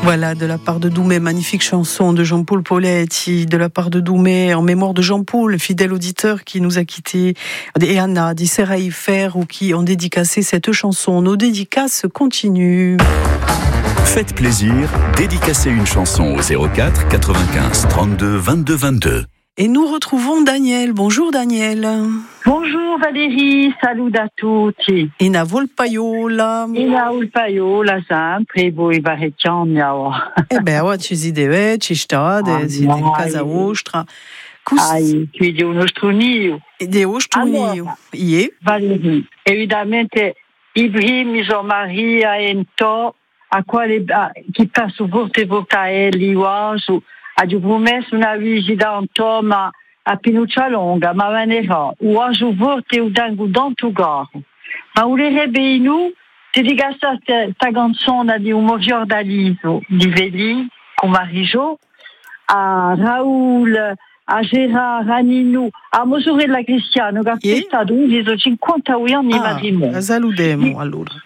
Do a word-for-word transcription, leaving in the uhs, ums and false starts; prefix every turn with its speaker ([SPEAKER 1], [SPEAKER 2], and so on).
[SPEAKER 1] Voilà, de la part de Doumé, magnifique chanson de Jean-Paul Poletti, de la part de Doumé, en mémoire de Jean-Paul, fidèle auditeur qui nous a quittés, et Anna, dit Serraïfer, ou qui ont dédicacé cette chanson. Nos dédicaces continuent.
[SPEAKER 2] Faites plaisir, dédicacez une chanson au zéro quatre quatre-vingt-quinze trente-deux vingt-deux vingt-deux.
[SPEAKER 1] Et nous retrouvons Daniel. Bonjour Daniel.
[SPEAKER 3] Bonjour Valérie, salut a tutti.
[SPEAKER 1] Ina volpaiola.
[SPEAKER 3] Ina volpaiola sempre, voi varecchiam miaua.
[SPEAKER 1] Eh ben, ouais, ci si deve, ci sta, si in casa vostra.
[SPEAKER 3] Ai, qui di uno strunio.
[SPEAKER 1] De ostrunio. Ie.
[SPEAKER 3] Valérie, evidamente Ibrahim, Jean-Marie, Ento, a quale, chi passo vorte vocaeli, uasu, a di promesso una visita a Toma a Pinuccia Longa, ma vanerà, o a vorte o dango d'Antugaro. Ma volerebbe inu, se digassa ta canzone di un movior d'Aliso, di Veli, con Marijo, a Raoul, a Gérard, a Nino, a Mosore la Cristiano, che ha festato un cinquanta anni di matrimonio.
[SPEAKER 1] Ah, salutiamo allora.